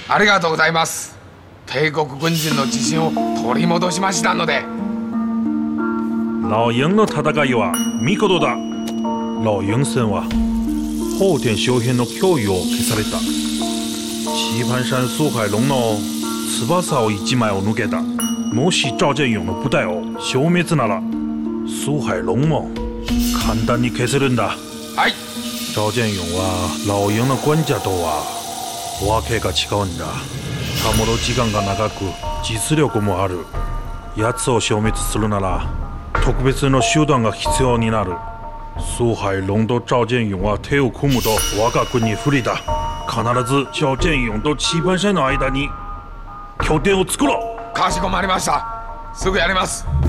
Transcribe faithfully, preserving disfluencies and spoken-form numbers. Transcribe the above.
ありがとうございます。帝国軍人の自信を取り戻しましたので。 老鹰の戦いは見事だ。老鹰戦は後天周辺の脅威を消された。棋盤山蘇海龍の翼を一枚を抜けた。もし赵建勇の部隊を消滅なら蘇海龍も簡単に消せるんだ。 はい。 赵建勇は老鷹の管家とはわけが違うんだ。保る時間が長く実力もある。奴を消滅するなら特別の手段が必要になる。蘇海龍と趙建勇は手を組むと我が国不利だ。必ず趙建勇と棋盤山の間に拠点を作ろう。 かしこまりました。すぐやります。